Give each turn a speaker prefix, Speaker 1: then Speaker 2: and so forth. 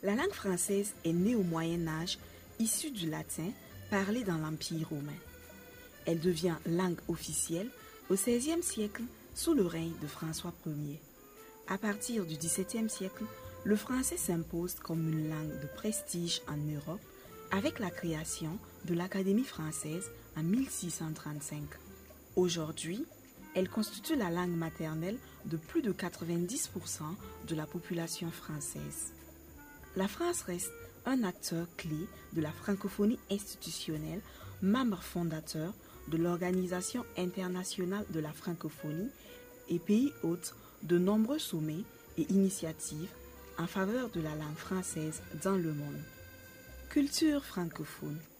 Speaker 1: La langue française est née au Moyen Âge, issue du latin, parlé dans l'Empire romain. Elle devient langue officielle au XVIe siècle sous le règne de François Ier. À partir du XVIIe siècle, le français s'impose comme une langue de prestige en Europe avec la création de l'Académie française en 1635. Aujourd'hui, elle constitue la langue maternelle de plus de 90% de la population française. La France reste un acteur clé de la francophonie institutionnelle, membre fondateur de l'Organisation internationale de la francophonie et pays hôte de nombreux sommets et initiatives en faveur de la langue française dans le monde. Culture francophone.